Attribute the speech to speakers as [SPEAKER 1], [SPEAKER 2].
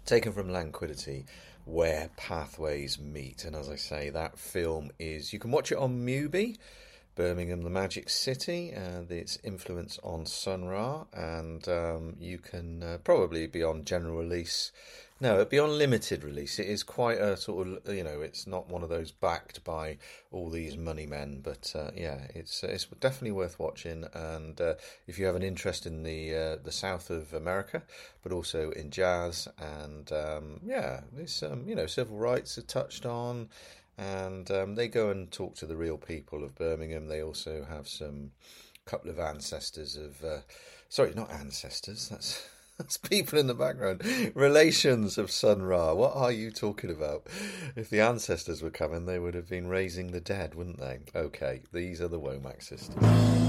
[SPEAKER 1] Taken from Languidity, Where Pathways Meet. And as I say, that film is, you can watch it on Mubi, Birmingham, the Magic City, and its influence on Sun Ra. And you can probably be on general release. No, it'd be on limited release. It is quite a sort of, it's not one of those backed by all these money men, but yeah, it's definitely worth watching. And if you have an interest in the south of America, but also in jazz, and yeah, this civil rights are touched on, and they go and talk to the real people of Birmingham. They also have some couple of ancestors of, sorry, not ancestors. That's people in the background. Relations of Sun Ra. What are you talking about? If the ancestors were coming, they would have been raising the dead, wouldn't they? Okay, these are the Womack sisters.